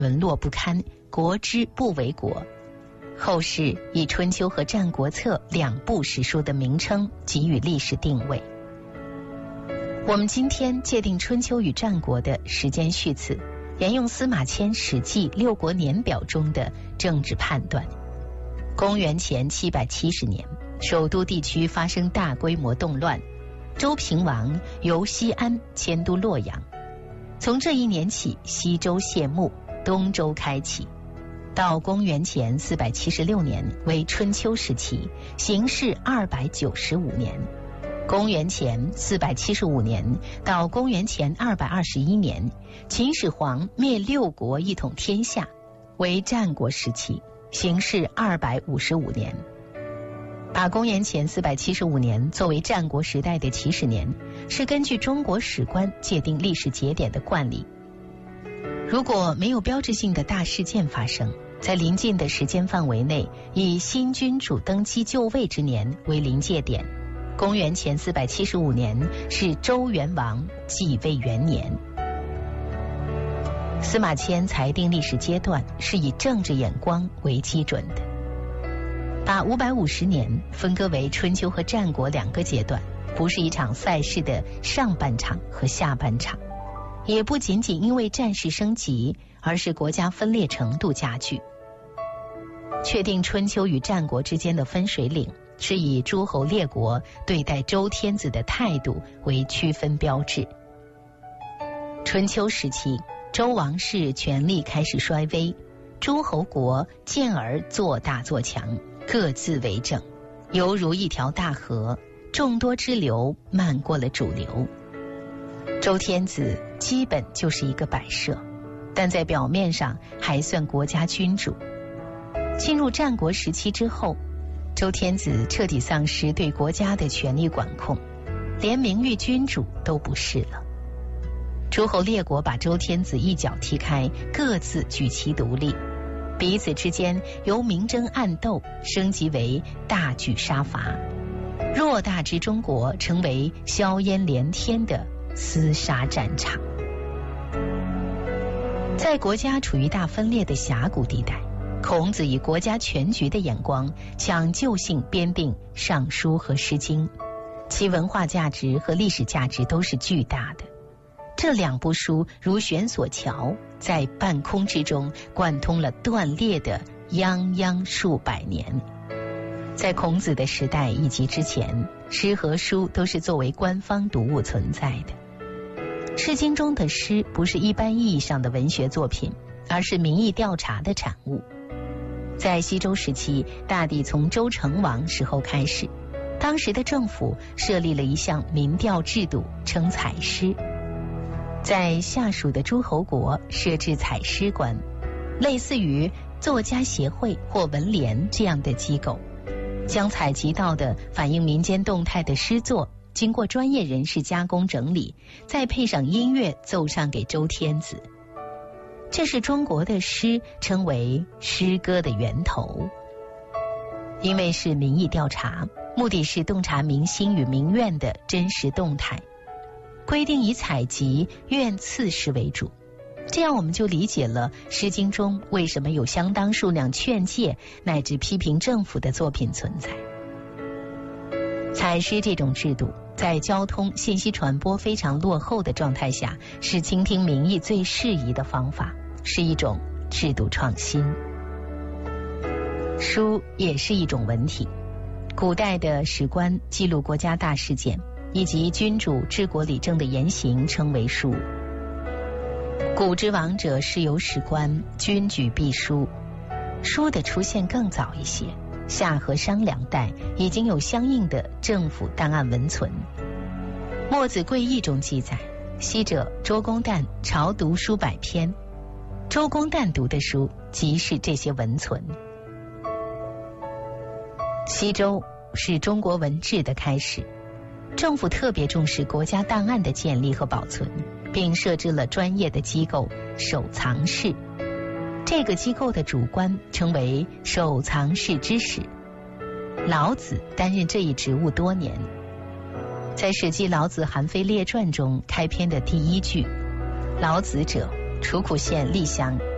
沦落不堪，国之不为国。后世以《春秋》和《战国策》两部史书的名称给予历史定位。我们今天界定春秋与战国的时间序次，沿用司马迁《史记·六国年表》中的政治判断。公元前770年，首都地区发生大规模动乱，周平王由西安迁都洛阳。从这一年起，西周谢幕，东周开启。到公元前476年为春秋时期，行事295年。公元前475年到公元前221年，秦始皇灭六国一统天下，为战国时期，行事255年。把公元前475年作为战国时代的起始年，是根据中国史观界定历史节点的惯例。如果没有标志性的大事件发生，在临近的时间范围内，以新君主登基就位之年为临界点。公元前475年是周元王继位元年。司马迁裁定历史阶段是以政治眼光为基准的，把550年分割为春秋和战国两个阶段，不是一场赛事的上半场和下半场，也不仅仅因为战事升级，而是国家分裂程度加剧。确定春秋与战国之间的分水岭，是以诸侯列国对待周天子的态度为区分标志。春秋时期，周王室权力开始衰微，诸侯国渐而做大做强，各自为政，犹如一条大河，众多支流漫过了主流。周天子基本就是一个摆设，但在表面上还算国家君主。进入战国时期之后，周天子彻底丧失对国家的权力管控，连名誉君主都不是了。诸侯列国把周天子一脚踢开，各自举旗独立，彼此之间由明争暗斗升级为大举杀伐，偌大之中国成为硝烟连天的厮杀战场。在国家处于大分裂的峡谷地带，孔子以国家全局的眼光抢救性编定《尚书》和《诗经》，其文化价值和历史价值都是巨大的。这两部书如悬索桥，在半空之中贯通了断裂的泱泱数百年。在孔子的时代以及之前，诗和书都是作为官方读物存在的。《诗经》中的诗不是一般意义上的文学作品，而是民意调查的产物。在西周时期，大抵从周成王时候开始，当时的政府设立了一项民调制度，称采诗。在下属的诸侯国设置采诗官，类似于作家协会或文联这样的机构，将采集到的反映民间动态的诗作经过专业人士加工整理，再配上音乐奏上给周天子。这是中国的诗称为诗歌的源头。因为是民意调查，目的是洞察民心与民怨的真实动态，规定以采集怨刺诗为主。这样我们就理解了《诗经》中为什么有相当数量劝诫乃至批评政府的作品存在。采诗这种制度在交通信息传播非常落后的状态下，是倾听民意最适宜的方法，是一种制度创新。书也是一种文体，古代的史官记录国家大事件以及君主治国理政的言行称为书。古之王者是有史官，君举必书。书的出现更早一些，夏和商两代已经有相应的政府档案文存。墨子贵义中记载，昔者周公旦朝读书100篇，周公旦读的书即是这些文存。西周是中国文治的开始，政府特别重视国家档案的建立和保存，并设置了专业的机构守藏室。这个机构的主官称为守藏室之史，老子担任这一职务多年。在《史记·老子韩非列传》中开篇的第一句，老子者，楚苦县厉乡